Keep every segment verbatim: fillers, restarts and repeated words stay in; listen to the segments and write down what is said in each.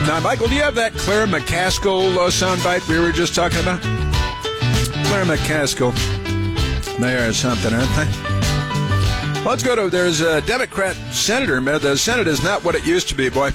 Now, Michael, do you have that Claire McCaskill uh, soundbite we were just talking about? Claire McCaskill. They are something, aren't they? Let's go to, there's a Democrat senator. The Senate is not what it used to be, boy.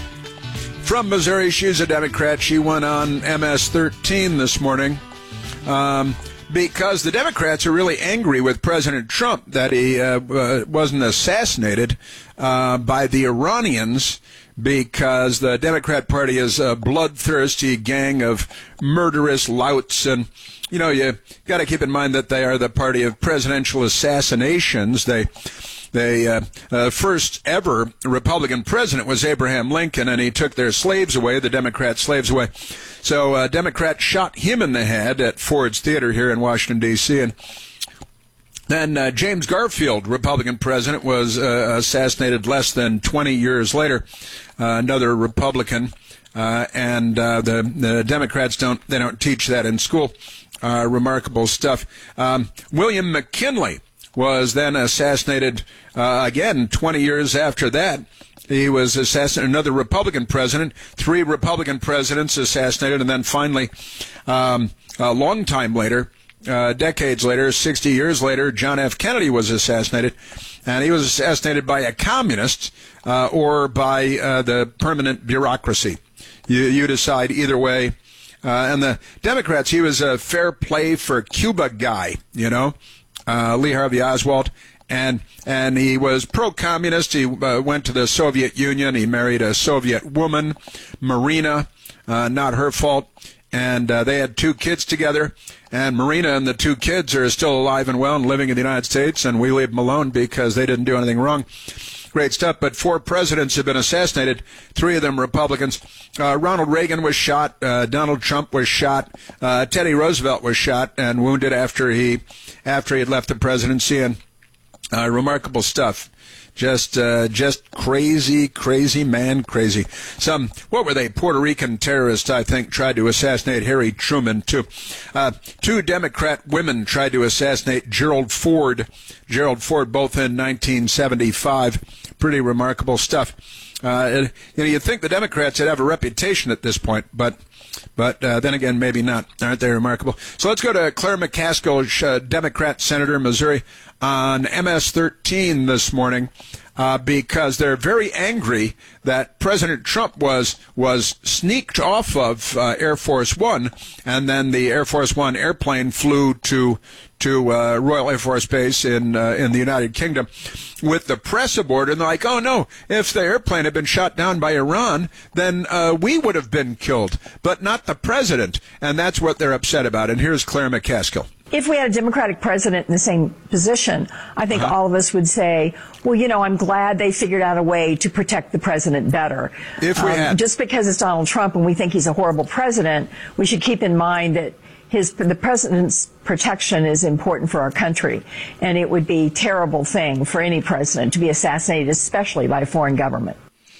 From Missouri, she's a Democrat. She went on M S thirteen this morning um, because the Democrats are really angry with President Trump that he uh, uh, wasn't assassinated uh, by the Iranians, because the Democrat Party is a bloodthirsty gang of murderous louts. And, you know, you got to keep in mind that they are the party of presidential assassinations. They, they, uh, uh, first ever Republican president was Abraham Lincoln, and he took their slaves away, the Democrat slaves away. So, uh, Democrats shot him in the head at Ford's Theater here in Washington, D C, and then uh, James Garfield, Republican president, was uh, assassinated less than twenty years later. Uh, another Republican, uh, and uh, the, the Democrats don't they don't teach that in school. Uh, remarkable stuff. Um, William McKinley was then assassinated uh, again twenty years after that. He was assassinated. Another Republican president. Three Republican presidents assassinated, and then finally, um, a long time later. Uh, decades later, sixty years later, John F. Kennedy was assassinated, and he was assassinated by a communist uh, or by uh, the permanent bureaucracy. You, you decide either way. Uh, and the Democrats, he was a fair play for Cuba guy, you know, uh, Lee Harvey Oswald, and and he was pro-communist. He uh, went to the Soviet Union. He married a Soviet woman, Marina, uh, not her fault. And uh, they had two kids together, and Marina and the two kids are still alive and well and living in the United States, and we leave them alone because they didn't do anything wrong. Great stuff, but four presidents have been assassinated, three of them Republicans. Uh, Ronald Reagan was shot, uh, Donald Trump was shot, uh, Teddy Roosevelt was shot and wounded after he after he had left the presidency, and uh, remarkable stuff. Just, uh, just crazy, crazy man, crazy. Some, what were they? Puerto Rican terrorists, I think, tried to assassinate Harry Truman, too. Uh, two Democrat women tried to assassinate Gerald Ford. Gerald Ford, both in nineteen seventy-five. Pretty remarkable stuff. Uh, you know, you'd think the Democrats would have a reputation at this point, but, but uh, then again, maybe not. Aren't they remarkable? So let's go to Claire McCaskill, uh, Democrat senator, Missouri, on M S thirteen this morning, uh, because they're very angry that President Trump was was sneaked off of uh, Air Force One, and then the Air Force One airplane flew to to uh, Royal Air Force Base in uh, in the United Kingdom with the press aboard, and they're like, oh no, if the airplane had been shot down by Iran, then uh, we would have been killed, but not the president, and that's what they're upset about. And here's Claire McCaskill. If we had a Democratic president in the same position, I think uh-huh. all of us would say, well, you know, I'm glad they figured out a way to protect the president better. If we um, had. Just because it's Donald Trump and we think he's a horrible president, we should keep in mind that his the president's protection is important for our country, and it would be a terrible thing for any president to be assassinated, especially by a foreign government.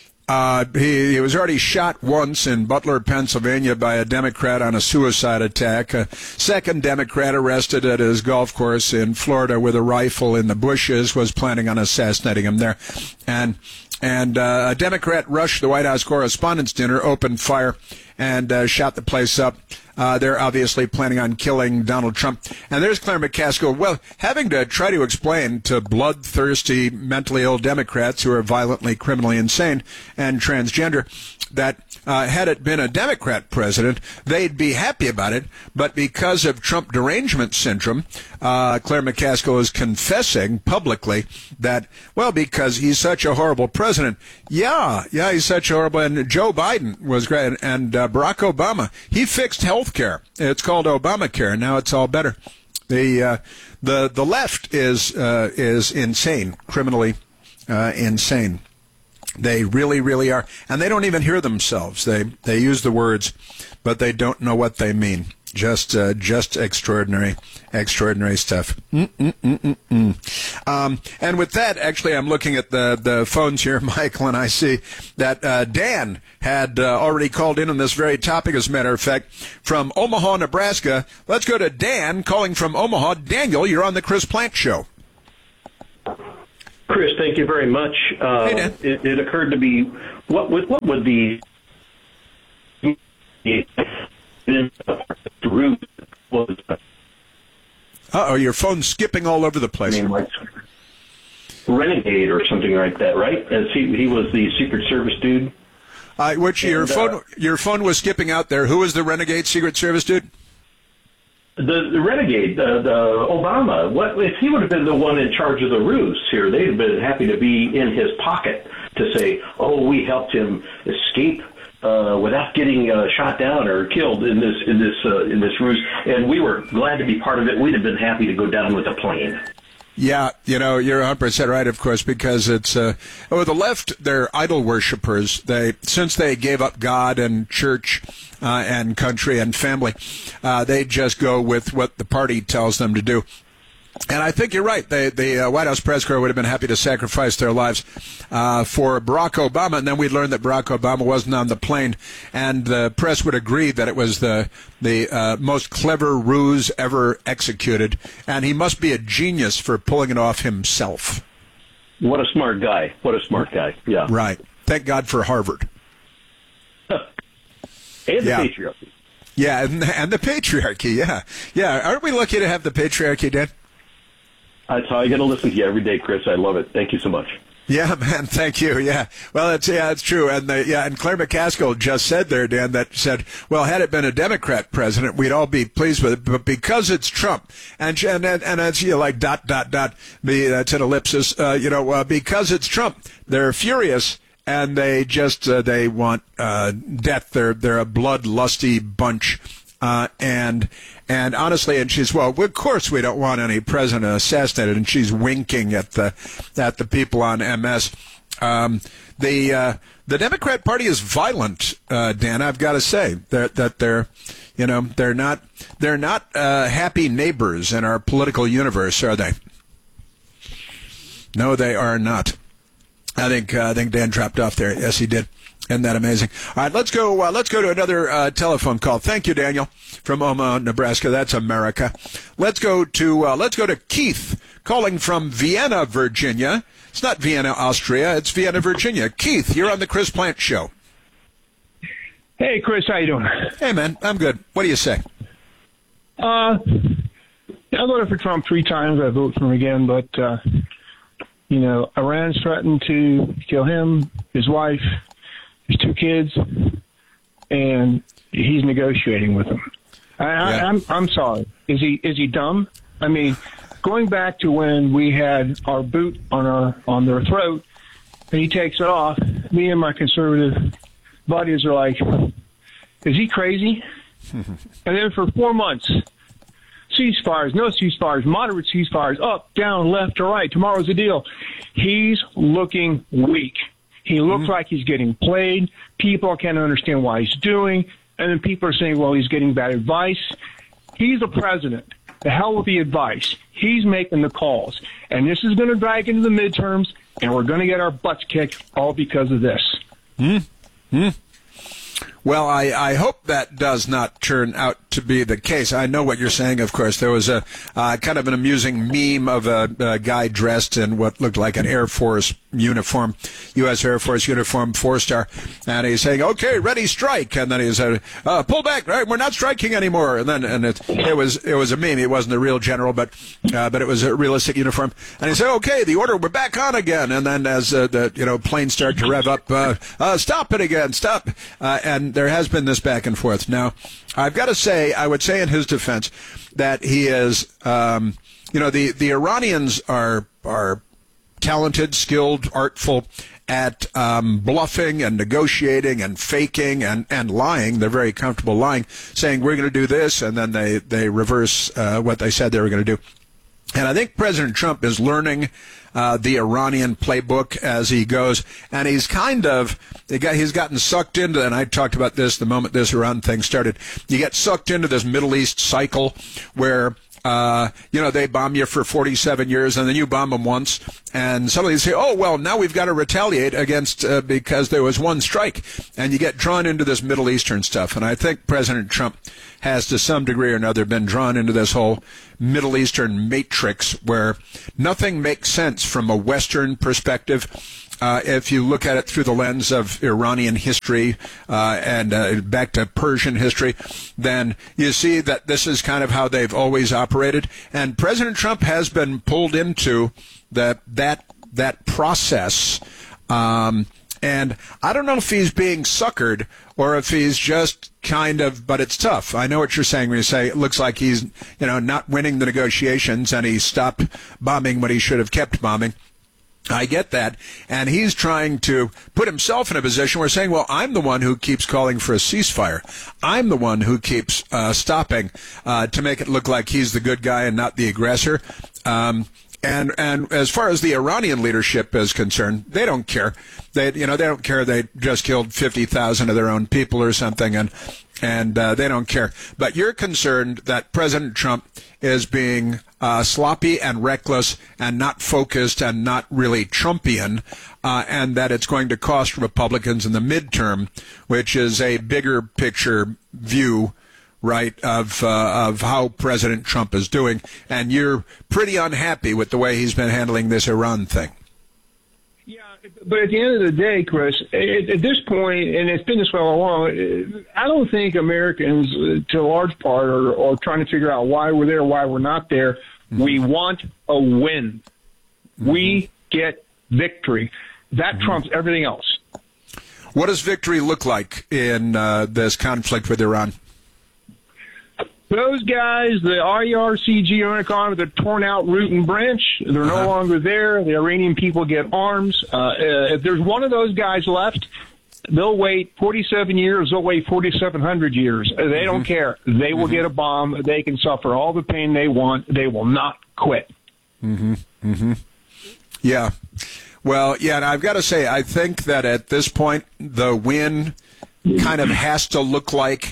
Uh, he, he was already shot once in Butler, Pennsylvania by a Democrat on a suicide attack. A second Democrat arrested at his golf course in Florida with a rifle in the bushes was planning on assassinating him there. And and uh, a Democrat rushed the White House Correspondents' Dinner, opened fire, and uh, shot the place up. Uh, they're obviously planning on killing Donald Trump. And there's Claire McCaskill, well, having to try to explain to bloodthirsty, mentally ill Democrats who are violently, criminally insane and transgender that uh, had it been a Democrat president, they'd be happy about it. But because of Trump derangement syndrome, uh, Claire McCaskill is confessing publicly that, well, because he's such a horrible president. Yeah, yeah, he's such a horrible. And Joe Biden was great. And uh, Barack Obama, he fixed health care. It's called Obamacare. Now it's all better. The uh, the the left is uh, is insane, criminally uh, insane. They really, really are. And they don't even hear themselves. They they use the words, but they don't know what they mean. Just uh, just extraordinary, extraordinary stuff. Mm-mm-mm-mm-mm. Um, and with that, actually, I'm looking at the, the phones here, Michael, and I see that uh, Dan had uh, already called in on this very topic, as a matter of fact, from Omaha, Nebraska. Let's go to Dan calling from Omaha. Daniel, you're on the Chris Plante Show. Chris, thank you very much. Uh, hey, Dan. It, it occurred to me, what would, what would the Uh-oh, your phone's skipping all over the place. I mean, like Renegade or something like that, right? As he he was the Secret Service dude. Uh, which and, your phone uh, your phone was skipping out there. Who was the Renegade Secret Service dude? The, the Renegade, the, the Obama. What if he would have been the one in charge of the ruse here? They'd have been happy to be in his pocket to say, "Oh, we helped him escape uh, without getting uh, shot down or killed in this in this uh, in this ruse," and we were glad to be part of it. We'd have been happy to go down with the plane. Yeah, you know, you're one hundred percent right, of course, because it's, uh, oh, the left, they're idol worshippers. They, since they gave up God and church uh, and country and family, uh, they just go with what the party tells them to do. And I think you're right. They, the uh, White House press corps would have been happy to sacrifice their lives uh, for Barack Obama, and then we'd learn that Barack Obama wasn't on the plane, and the press would agree that it was the the uh, most clever ruse ever executed, and he must be a genius for pulling it off himself. What a smart guy. What a smart guy. Yeah. Right. Thank God for Harvard. and the yeah. patriarchy. Yeah, and, and the patriarchy, yeah. Yeah, aren't we lucky to have the patriarchy, Dan? That's how I get to listen to you every day, Chris. I love it. Thank you so much. Yeah, man. Thank you. Yeah. Well, it's yeah, it's true. And the, yeah, and Claire McCaskill just said there, Dan, that said, well, had it been a Democrat president, we'd all be pleased with it. But because it's Trump, and and and it's you know, like dot dot dot, the that's an ellipsis. Uh, you know, uh, because it's Trump, they're furious. And they just uh, they want uh, death. They're they're a bloodlusty bunch, uh, and and honestly, and she's well. Of course, we don't want any president assassinated. And she's winking at the at the people on M S. Um, the uh, the Democrat Party is violent, uh, Dan. I've got to say that that they're you know they're not they're not uh, happy neighbors in our political universe, are they? No, they are not. I think uh, I think Dan dropped off there. Yes, he did. Isn't that amazing? All right, let's go. Uh, let's go to another uh, telephone call. Thank you, Daniel, from Omaha, Nebraska. That's America. Let's go to uh, let's go to Keith, calling from Vienna, Virginia. It's not Vienna, Austria. It's Vienna, Virginia. Keith, you're on the Chris Plante Show. Hey, Chris, how you doing? Hey, man, I'm good. What do you say? Uh, I voted for Trump three times. I vote for him again, but. Uh, You know, Iran's threatened to kill him, his wife, his two kids, and he's negotiating with them. I, yeah. I, I'm I'm sorry. Is he is he dumb? I mean, going back to when we had our boot on our on their throat, and he takes it off. Me and my conservative buddies are like, "Is he crazy?" And then for four months. Ceasefires, no ceasefires, moderate ceasefires, up, down, left, or right. Tomorrow's the deal. He's looking weak. He looks mm-hmm. like he's getting played. People can't understand why he's doing. And then people are saying, well, he's getting bad advice. He's the president. The hell with the advice. He's making the calls. And this is going to drag into the midterms, and we're going to get our butts kicked all because of this. Mm-hmm. Well, I, I hope that does not turn out to be the case. I know what you're saying, of course. There was a uh, kind of an amusing meme of a, a guy dressed in what looked like an Air Force uniform, U S Air Force uniform, four-star, and he's saying, okay, ready, strike. And then he said, uh, pull back, right, we're not striking anymore. And then and it, it was it was a meme. It wasn't a real general, but uh, but it was a realistic uniform. And he said, okay, the order, we're back on again. And then as uh, the you know planes start to rev up, uh, uh, stop it again, stop. Uh, and there has been this back and forth. Now, I've got to say, I would say in his defense that he is, um, you know, the, the Iranians are are talented, skilled, artful at um, bluffing and negotiating and faking and, and lying. They're very comfortable lying, saying we're going to do this, and then they, they reverse uh, what they said they were going to do. And I think President Trump is learning uh, the Iranian playbook as he goes, and he's kind of he's gotten sucked into, and I talked about this the moment this Iran thing started. You get sucked into this Middle East cycle where uh, you know they bomb you for forty-seven years, and then you bomb them once, and suddenly you say, oh well, now we've got to retaliate against uh, because there was one strike, and you get drawn into this Middle Eastern stuff. And I think President Trump has, to some degree or another, been drawn into this whole Middle Eastern matrix where nothing makes sense from a Western perspective, Uh, if you look at it through the lens of Iranian history uh, and uh, back to Persian history, then you see that this is kind of how they've always operated. And President Trump has been pulled into that that that process. Um, and I don't know if he's being suckered or if he's just kind of, but it's tough. I know what you're saying when you say it looks like he's, you know, not winning the negotiations and he stopped bombing when he should have kept bombing. I get that. And he's trying to put himself in a position where saying, well, I'm the one who keeps calling for a ceasefire. I'm the one who keeps uh, stopping uh, to make it look like he's the good guy and not the aggressor. Um, and and as far as the Iranian leadership is concerned, they don't care. They you know they don't care. They just killed fifty thousand of their own people or something, and and uh, they don't care. But you're concerned that President Trump is being uh, sloppy and reckless and not focused and not really Trumpian, uh, and that it's going to cost Republicans in the midterm, which is a bigger picture view, right, of uh, of how President Trump is doing. And you're pretty unhappy with the way he's been handling this Iran thing. Yeah, but at the end of the day, Chris, at, at this point, and it's been this way all along, I don't think Americans, to a large part, are, are trying to figure out why we're there, why we're not there. Mm-hmm. We want a win. Mm-hmm. We get victory. That mm-hmm. trumps everything else. What does victory look like in uh, this conflict with Iran? Those guys, the I R C G economy, they're torn out root and branch. They're uh-huh. no longer there. The Iranian people get arms. Uh, uh, if there's one of those guys left, they'll wait forty-seven years. They'll wait forty-seven hundred years. They mm-hmm. don't care. They will mm-hmm. get a bomb. They can suffer all the pain they want. They will not quit. Mm-hmm. Mm-hmm. Yeah. Well, yeah, and I've got to say, I think that at this point, the win kind of has to look like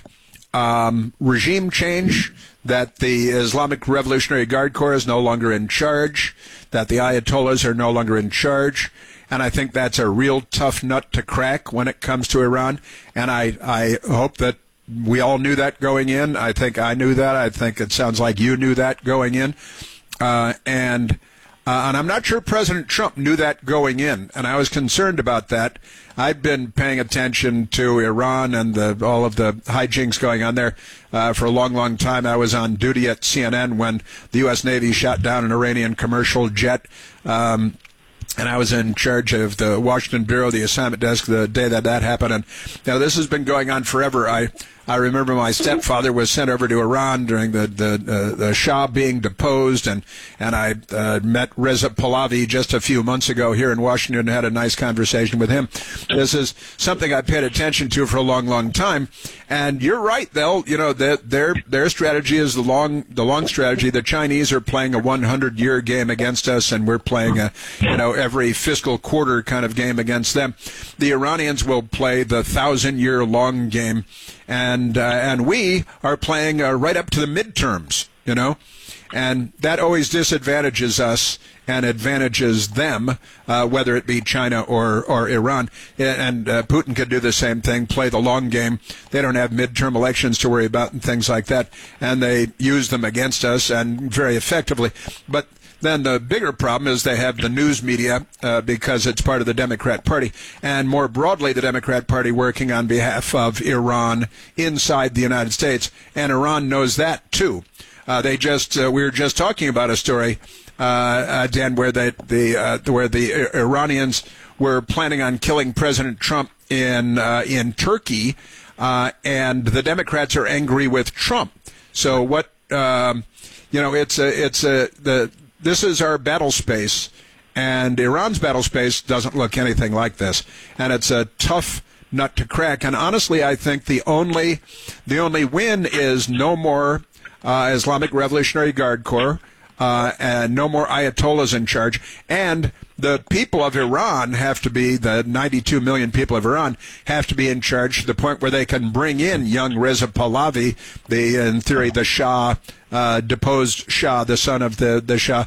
Um, regime change, that the Islamic Revolutionary Guard Corps is no longer in charge, that the Ayatollahs are no longer in charge, and I think that's a real tough nut to crack when it comes to Iran, and I, I hope that we all knew that going in. I think I knew that. I think it sounds like you knew that going in, uh, and Uh, and I'm not sure President Trump knew that going in, and I was concerned about that. I've been paying attention to Iran and the, all of the hijinks going on there uh, for a long, long time. I was on duty at C N N when the U S Navy shot down an Iranian commercial jet, um, and I was in charge of the Washington Bureau, the assignment desk, the day that that happened. And you know, this has been going on forever. I I remember my stepfather was sent over to Iran during the the, uh, the Shah being deposed, and and I uh, met Reza Pahlavi just a few months ago here in Washington and had a nice conversation with him. This is something I paid attention to for a long, long time. And you're right, they'll you know their their their strategy is the long the long strategy. The Chinese are playing a one hundred year game against us, and we're playing a you know every fiscal quarter kind of game against them. The Iranians will play the thousand year long game. And uh, and we are playing uh, right up to the midterms, you know, and that always disadvantages us and advantages them, uh, whether it be China or, or Iran. And uh, Putin could do the same thing, play the long game. They don't have midterm elections to worry about and things like that, and they use them against us and very effectively. But then the bigger problem is they have the news media uh, because it's part of the Democrat Party, and more broadly the Democrat Party working on behalf of Iran inside the United States, and Iran knows that too. Uh, they just uh, we were just talking about a story, uh, uh, Dan, where they, the uh, where the Iranians were planning on killing President Trump in uh, in Turkey, uh, and the Democrats are angry with Trump. So what um, you know, it's a it's a the This is our battle space, and Iran's battle space doesn't look anything like this. And it's a tough nut to crack. And honestly, I think the only the only win is no more uh, Islamic Revolutionary Guard Corps uh, and no more Ayatollahs in charge. And the people of Iran have to be, the ninety-two million people of Iran have to be in charge to the point where they can bring in young Reza Pahlavi, the, in theory, the Shah, uh, deposed Shah, the son of the, the Shah.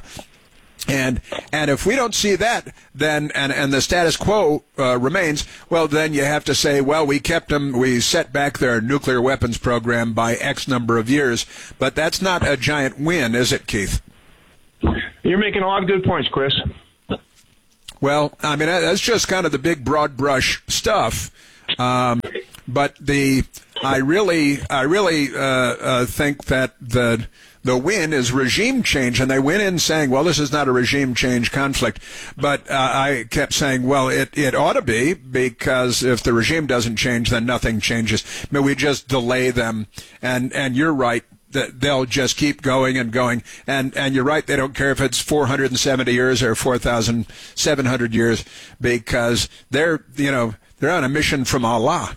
And and if we don't see that, then and, and the status quo uh, remains, well, then you have to say, well, we kept them, we set back their nuclear weapons program by X number of years. But that's not a giant win, is it, Keith? You're making a lot of good points, Chris. Well, I mean, that's just kind of the big broad brush stuff. Um, but the I really, I really uh, uh, think that the the win is regime change, and they went in saying, well, this is not a regime change conflict. But uh, I kept saying, well, it, it ought to be, because if the regime doesn't change, then nothing changes. I mean, we just delay them. And, and you're right, that they'll just keep going and going. And, and you're right, they don't care if it's four hundred seventy years or four thousand seven hundred years, because they're, you know, they're on a mission from Allah.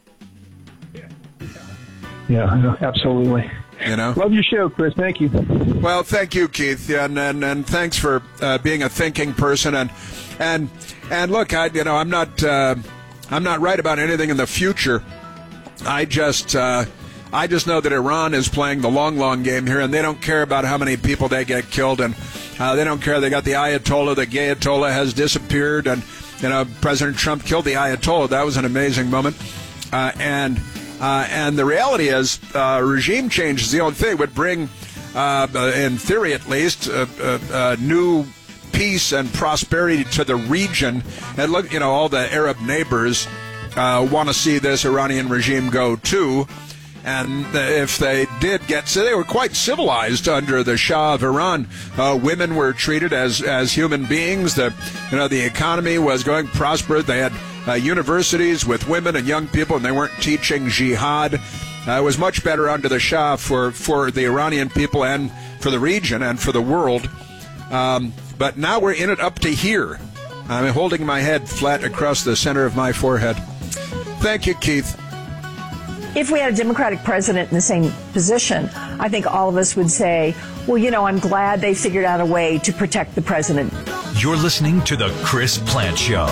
Yeah, absolutely. You know, love your show, Chris. Thank you. Well, thank you, Keith, and and, and thanks for uh, being a thinking person. And and and look, I you know I'm not uh, I'm not right about anything in the future. I just uh, I just know that Iran is playing the long, long game here, and they don't care about how many people they get killed, and uh, they don't care. They got the Ayatollah. The Ayatollah has disappeared, and you know President Trump killed the Ayatollah. That was an amazing moment, uh, and. Uh, and the reality is, uh, regime change is the only thing that would bring, uh, in theory at least, uh, uh, uh, new peace and prosperity to the region. And look, you know, all the Arab neighbors uh, want to see this Iranian regime go too. And if they did get, so they were quite civilized under the Shah of Iran. Uh, women were treated as as human beings. The you know the economy was going prosperous. They had uh, universities with women and young people, and they weren't teaching jihad. Uh, it was much better under the Shah for for the Iranian people and for the region and for the world. Um, but now we're in it up to here. I'm holding my head flat across the center of my forehead. Thank you, Keith. If we had a Democratic president in the same position, I think all of us would say, well, you know, I'm glad they figured out a way to protect the president. You're listening to The Chris Plante Show.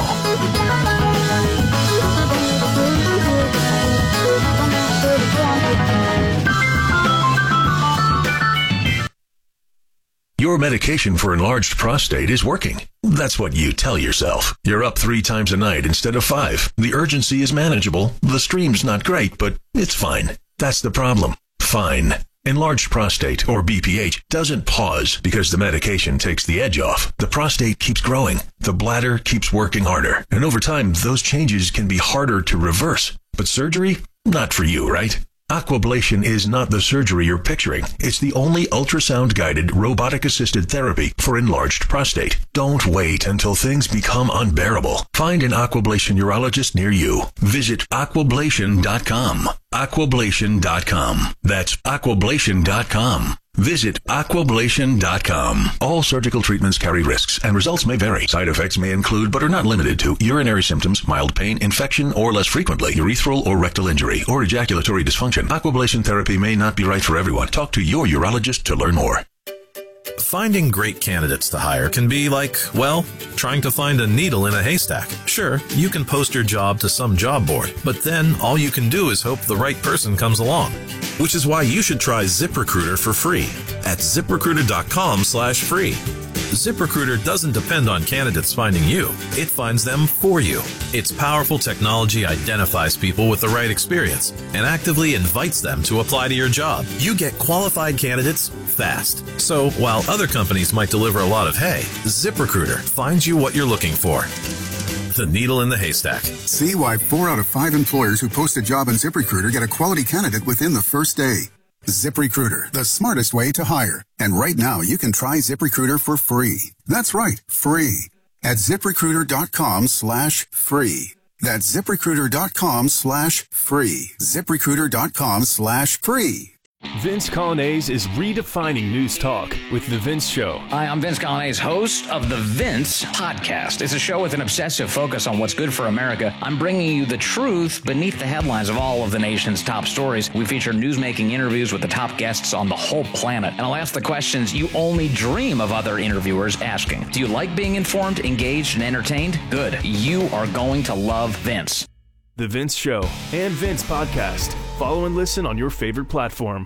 Your medication for enlarged prostate is working. That's what you tell yourself. You're up three times a night instead of five. The urgency is manageable. The stream's not great, but it's fine. That's the problem. Fine. Enlarged prostate, or B P H, doesn't pause because the medication takes the edge off. The prostate keeps growing. The bladder keeps working harder. And over time, those changes can be harder to reverse. But surgery? Not for you, right? Aquablation is not the surgery you're picturing. It's the only ultrasound-guided, robotic-assisted therapy for enlarged prostate. Don't wait until things become unbearable. Find an Aquablation urologist near you. Visit aquablation dot com. aquablation dot com. That's aquablation dot com. Visit aquablation dot com. All surgical treatments carry risks, and results may vary. Side effects may include, but are not limited to, urinary symptoms, mild pain, infection, or less frequently, urethral or rectal injury, or ejaculatory dysfunction. Aquablation therapy may not be right for everyone. Talk to your urologist to learn more. Finding great candidates to hire can be like, well, trying to find a needle in a haystack. Sure, you can post your job to some job board, but then all you can do is hope the right person comes along. Which is why you should try ZipRecruiter for free at ziprecruiter dot com slash free. ZipRecruiter doesn't depend on candidates finding you. It finds them for you. Its powerful technology identifies people with the right experience and actively invites them to apply to your job. You get qualified candidates fast. So while other companies might deliver a lot of hay, ZipRecruiter finds you what you're looking for. The needle in the haystack. See why four out of five employers who post a job on ZipRecruiter get a quality candidate within the first day. ZipRecruiter, the smartest way to hire. And right now, you can try ZipRecruiter for free. That's right, free. At ziprecruiter dot com slash free. That's ziprecruiter dot com slash free. ziprecruiter dot com slash free. Vince Colonnese is redefining news talk with The Vince Show. Hi, I'm Vince Colonnese, host of The Vince Podcast. It's a show with an obsessive focus on what's good for America. I'm bringing you the truth beneath the headlines of all of the nation's top stories. We feature newsmaking interviews with the top guests on the whole planet. And I'll ask the questions you only dream of other interviewers asking. Do you like being informed, engaged, and entertained? Good. You are going to love Vince. The Vince Show and Vince Podcast. Follow and listen on your favorite platform.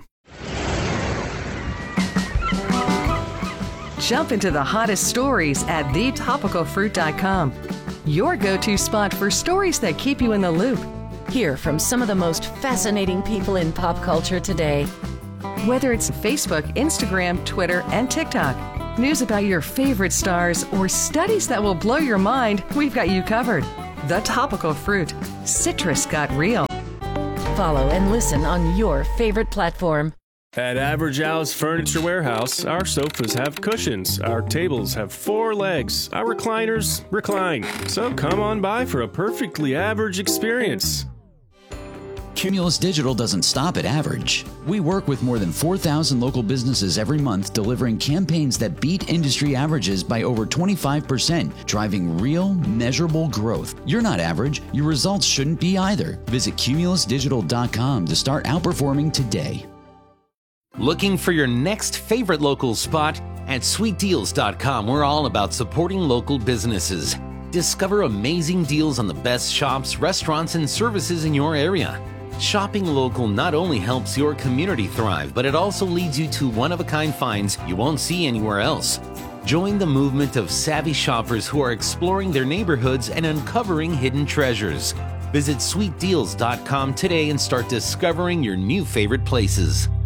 Jump into the hottest stories at the topical fruit dot com. Your go-to spot for stories that keep you in the loop. Hear from some of the most fascinating people in pop culture today. Whether it's Facebook, Instagram, Twitter, and TikTok. News about your favorite stars or studies that will blow your mind, we've got you covered. The Topical Fruit. Citrus got real. Follow and listen on your favorite platform. At Average Al's Furniture Warehouse, our sofas have cushions, our tables have four legs, our recliners recline. So come on by for a perfectly average experience. Cumulus Digital doesn't stop at average. We work with more than four thousand local businesses every month, delivering campaigns that beat industry averages by over twenty-five percent, driving real, measurable growth. You're not average. Your results shouldn't be either. Visit cumulus digital dot com to start outperforming today. Looking for your next favorite local spot? At sweet deals dot com, we're all about supporting local businesses. Discover amazing deals on the best shops, restaurants, and services in your area. Shopping local not only helps your community thrive, but it also leads you to one-of-a-kind finds you won't see anywhere else. Join the movement of savvy shoppers who are exploring their neighborhoods and uncovering hidden treasures. Visit sweet deals dot com today and start discovering your new favorite places.